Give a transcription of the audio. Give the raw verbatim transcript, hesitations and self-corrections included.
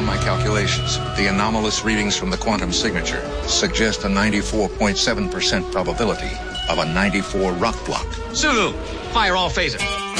on my calculations, the anomalous readings from the quantum signature suggest a ninety-four point seven percent probability of a ninety-four rock block. Sulu, fire all phasers.